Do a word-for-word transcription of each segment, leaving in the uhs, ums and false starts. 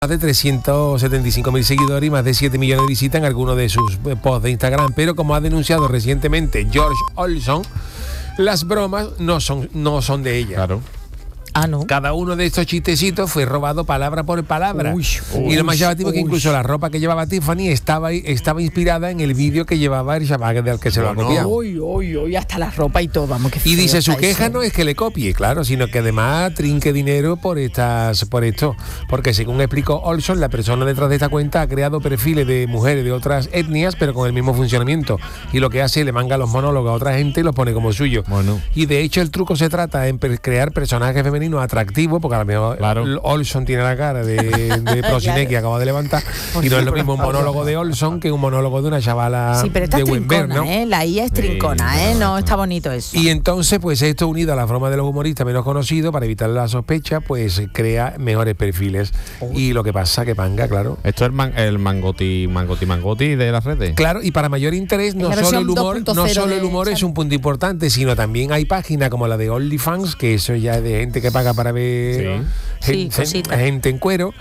Más de trescientos setenta y cinco mil seguidores y más de siete millones de visitas en algunos de sus posts de Instagram. Pero como ha denunciado recientemente George Olson, las bromas no son, no son de ella. Claro. Ah, no. Cada uno de estos chistecitos fue robado palabra por palabra. Uy, y lo más llamativo es que uy. incluso la ropa que llevaba Tiffany estaba, estaba inspirada en el vídeo que llevaba el chaval del que se lo ha No, no. copiado. Uy, uy, uy, hasta la ropa y todo, vamos, que Y feo dice, su está queja eso. no es que le copie, claro, sino que además trinque dinero por estas, por esto. Porque según explicó Olson, la persona detrás de esta cuenta ha creado perfiles de mujeres de otras etnias, pero con el mismo funcionamiento. Y lo que hace, le manga los monólogos a otra gente y los pone como suyo. Bueno. Y de hecho el truco se trata en per- crear personajes femeninos atractivos, porque a lo mejor Claro. Olson tiene la cara de, de Prosinek que acaba de levantar, y no es lo mismo un monólogo de Olson que un monólogo de una chavala Sí, pero esta de es Wimber, trincona, ¿no? ¿eh? La I A es trincona, Sí, ¿eh? No no, está bonito eso. Y entonces, pues esto unido a la broma de los humoristas menos conocidos, para evitar la sospecha, pues crea mejores perfiles. Y lo que pasa que panga, claro. Esto es el, man- el mangoti, mangoti, mangoti de las redes. Claro, y para mayor interés, no la solo versión el humor, dos punto no cero solo el de humor es Chano. un punto importante, sino también hay páginas como la de OnlyFans, que eso ya es de gente que paga para ver Sí. gen- Sí, cositas. gente en cuero,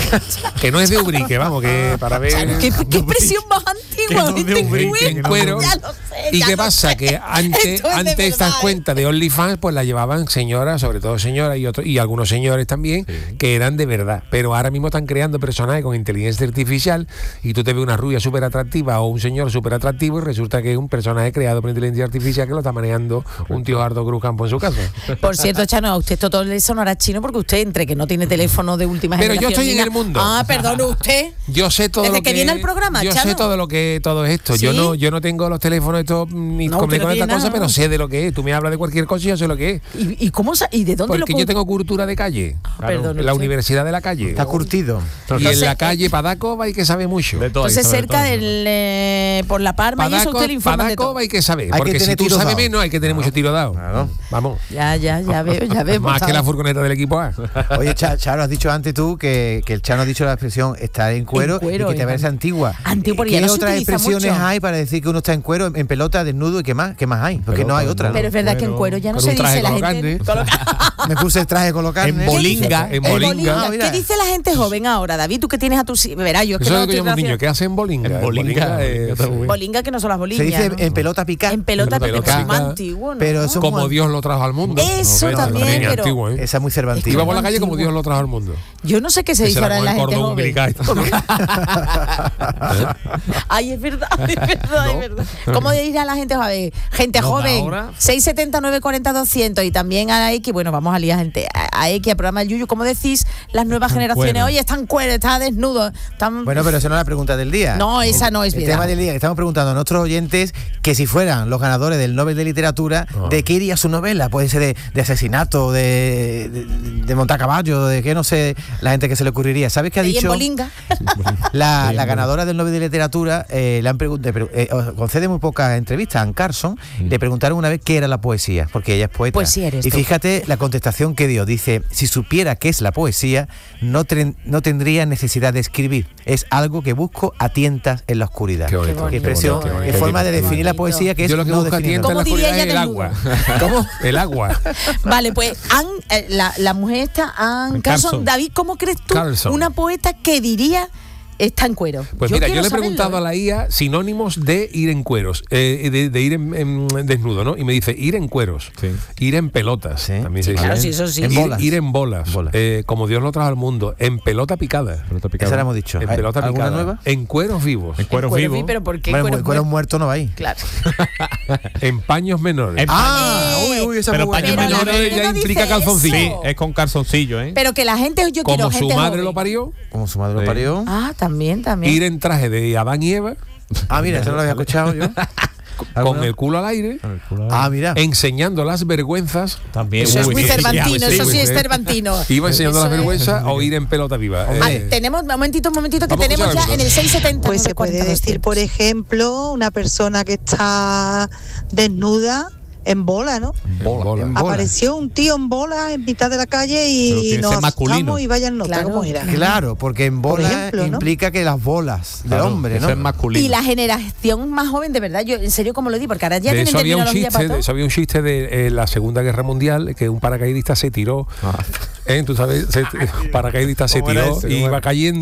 que no es de Ubrique, vamos, que para ver ¿Qué, qué expresión más antigua? no de gente un cuero. veinte, en cuero. Ya lo sé, ¿Y ya qué lo pasa? sé. Que antes, Esto es de antes estas verdad, ¿eh? cuentas de OnlyFans pues las llevaban señoras, sobre todo señoras y otros y algunos señores también, Sí. que eran de verdad. Pero ahora mismo están creando personajes con inteligencia artificial y tú te ves una rubia súper atractiva o un señor súper atractivo y resulta que es un personaje creado por inteligencia artificial que lo está manejando un tío Hardo Cruz Campo en su casa. Por cierto, Chano, a usted todo le sonará chino porque usted, entre que no tiene teléfono de última Pero yo generación. estoy ni en nada- el mundo. Ah, perdón, usted. Yo sé todo Desde lo que que, viene al programa, yo Chano. sé todo lo que todo esto. Yo ¿Sí? no yo no tengo los teléfonos estos ni No, con, usted no con tiene estas cosas, nada, pero ¿no? sé de lo que es. Tú me hablas de cualquier cosa y yo sé lo que es. ¿Y, y cómo sa- y de dónde Porque lo yo puedo- tengo cultura de calle. Ah, perdón, En la usted. universidad de la calle. Está curtido. Y Entonces, en la calle Padacova hay que saber mucho. De todo, Entonces, sabe cerca todo. del eh, por la Parma y eso Padaco, usted le informa de todo. Padacova hay que saber. Hay que porque si tener tú tiro sabes dado. menos, hay que tener mucho tiro dado. Claro. Vamos. Ya, ya, ya veo, ya veo. Más está- que la furgoneta del equipo A. Oye, Cha- Chano, has dicho antes tú que, que el Chano ha dicho la expresión estar en cuero, En cuero, y que te en- parece antigua. Antiguo, porque ¿Qué ya no se otras utiliza expresiones mucho. hay para decir que uno está en cuero, en, en pelota, desnudo y qué más? ¿Qué más hay? Porque Pelota, no hay otra. Pero es verdad que en cuero ya no Con se un traje dice la con gente. Me puse el traje con los carnes. En bolinga, en El bolinga. Ah, mira. ¿Qué dice la gente joven ahora, David? Tú que tienes a tus... Verá, yo es que Eso no es lo que estoy llamo un niño. relacionada- ¿Qué hacen bolinga? En bolinga, es- está muy bien. Bolinga, que no son las Se bolingas. dice ¿no? en pelota picar. En pelota, Pelota pero es pica. más antiguo, ¿no? Pero eso- como Dios lo trajo al mundo. Eso No, también, es pero- antiguo, ¿eh? Esa es muy cervantina. Iba por la calle como antiguo. Dios lo trajo al mundo. Yo no sé qué se Que dice será ahora en con la el gente cordón joven. umbilical. Ay, es verdad, es verdad, es verdad. ¿Cómo dirá la gente joven? Gente No, joven, ahora- seis setenta, nueve cuarenta, doscientos y también a la X, bueno, vamos a liar gente, a, a X, al programa del Yuyu, ¿cómo decís las nuevas Están generaciones? cuero. Oye, están cuero, está desnudo, están... Bueno, pero eso no es la pregunta del día. No, esa no es El verdad. tema del día que estamos preguntando a nuestros oyentes que si fueran los ganadores del Nobel de Literatura, Ah. ¿de qué iría su novela? Puede ser de, de asesinato, de, de, de montar caballo, de qué no sé, la gente que se le ocurriría. ¿Sabes qué ha Y en dicho? bolinga. La, Sí, la bueno. ganadora del Nobel de Literatura eh, le han preguntado, eh, concede muy pocas entrevistas, a Anne Carson, le preguntaron una vez qué era la poesía, porque ella es poeta. Poesía eres y tú. fíjate la contestación que dio. Dice, si supiera qué es la poesía, no, tren- no tendría necesidad de escribir. Es algo que busco a tientas en la oscuridad. Qué bonito, Qué bonito, expresión, qué qué bonito. forma de Qué definir la bonito. poesía que es Yo lo que no busco a definir tienta en nada. la ¿Cómo diría oscuridad es ella el desnuda? agua. ¿Cómo? El agua. Vale, pues Ann, eh, la, la mujer está, Ann Ann Carson. Carson. David, ¿cómo crees tú Carson. una poeta que diría está en cuero? Pues mira, yo quiero le he saberlo, preguntado ¿eh? a la I A sinónimos de ir en cueros, eh, de, de ir en, en desnudo, ¿no? Y me dice ir en cueros, Sí. ir en pelotas, Sí. también Sí, se dice. claro, sí, eso sí. En Ir, bolas. ir en bolas, Bolas. eh, como Dios lo trajo al mundo, en pelota picada, Pelota picada. Esa la hemos dicho. en ¿Hay pelota ¿Alguna picada, nueva? en cueros vivos, En cuero Cuero vivo. vi, pero ¿por qué Bueno, cuero el cuero muerto? muerto no va ahí. Claro. en paños menores. En- Ah, Eh, uy, uy, esa pero es muy buena. paños Pero la menores gente ya no implica dice calzoncillo. Sí, eso. es con calzoncillo, ¿eh? Pero que la gente, yo quiero Como su gente madre joven. lo parió, Como su madre lo Sí. parió. Ah, también, también. ir en traje de Adán y Eva, Ah, mira, eso no lo había escuchado yo. con ¿Alguna? el culo al aire, Ah, mira. enseñando las vergüenzas. También. Eso es Uy, muy sí, cervantino, sí, eso sí, sí es sí. cervantino. Iba enseñando Eso las es- vergüenzas o ir en pelota viva. Ah, eh, tenemos, un momentito, un momentito, que Vamos a tenemos escuchar ya algo. en el seis setenta. Pues se puede decir, por ejemplo, una persona que está desnuda en bola, ¿no? Bola. En bola. Apareció un tío en bola en mitad de la calle Pero y tiene que nos ser masculino. asustamos y vayan nota Claro. cómo era. Claro, porque en Por bola ejemplo, ¿no? implica que las bolas del Claro, hombre, eso ¿no? es masculino. Y la generación más joven, de verdad, yo en serio como lo di, porque ahora ya De tienen eso había un terminología chiste, para de todo. eso había un chiste de eh, la Segunda Guerra Mundial, que un paracaidista se tiró, Ah. ¿eh? Tú sabes, se, paracaidista se ¿Cómo era tiró ese? y ¿Cómo iba era? cayendo.